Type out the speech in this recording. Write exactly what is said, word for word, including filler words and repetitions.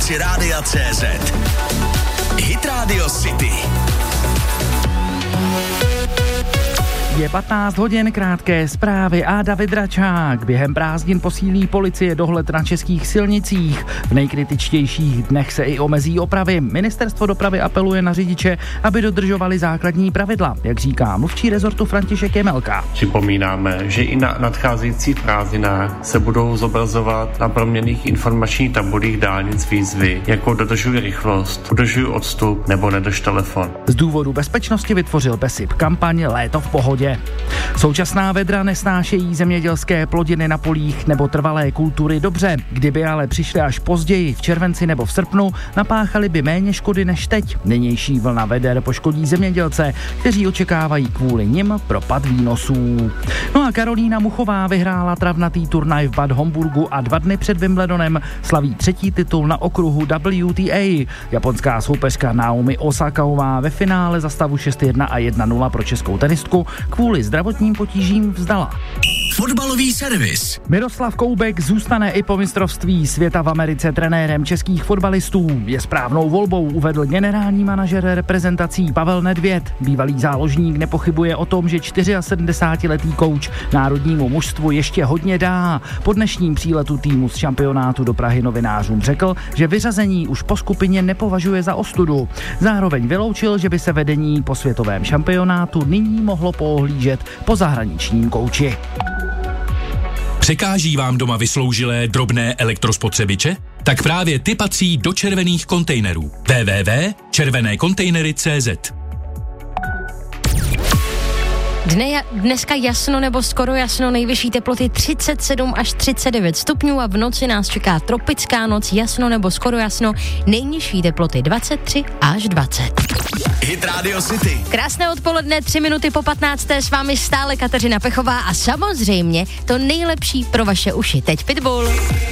aplikaci Rádia C Z. Hit Radio City. Je patnáct hodin, krátké zprávy a David Račák. Během prázdnin posílí policie dohled na českých silnicích. V nejkritičtějších dnech se i omezí opravy. Ministerstvo dopravy apeluje na řidiče, aby dodržovali základní pravidla, jak říká mluvčí rezortu František Jemelka. Připomínáme, že i na nadcházející prázdninách se budou zobrazovat na proměnných informačních tabulích dálnic výzvy, jako dodržuj rychlost, dodržuj odstup nebo nedrž telefon. Z důvodu bezpečnosti vytvořil BESIP kampaň Léto v pohodě. Současná vedra nesnášejí zemědělské plodiny na polích nebo trvalé kultury dobře. Kdyby ale přišly až později, v červenci nebo v srpnu, napáchaly by méně škody než teď. Nynější vlna veder poškodí zemědělce, kteří očekávají kvůli nim propad výnosů. No a Karolína Muchová vyhrála travnatý turnaj v Bad Homburgu a dva dny před Wimbledonem slaví třetí titul na okruhu W T A. Japonská soupeřka Naomi Osakaová ve finále za stavu šest jedna a jedna nula pro českou tenistku kvůli zdravotním potížím vzdala. Fotbalový servis. Miroslav Koubek zůstane i po mistrovství světa v Americe trenérem českých fotbalistů. Je správnou volbou, uvedl generální manažer reprezentací Pavel Nedvěd. Bývalý záložník nepochybuje o tom, že sedmdesátčtyřletý kouč národnímu mužstvu ještě hodně dá. Po dnešním příletu týmu z šampionátu do Prahy novinářům řekl, že vyřazení už po skupině nepovažuje za ostudu. Zároveň vyloučil, že by se vedení po světovém šampionátu nyní mohlo poohlížet po zahraničním kouči. Překáží vám doma vysloužilé drobné elektrospotřebiče? Tak právě ty patří do červených kontejnerů. w w w tečka červené kontejnery tečka c z. Dne, dneska jasno nebo skoro jasno, nejvyšší teploty třicet sedm až třicet devět stupňů a v noci nás čeká tropická noc, jasno nebo skoro jasno, nejnižší teploty dvacet tři až dvacet. Hit Radio City. Krásné odpoledne, tři minuty po patnácté s vámi stále Kateřina Pechová a samozřejmě to nejlepší pro vaše uši. Teď Pitbull.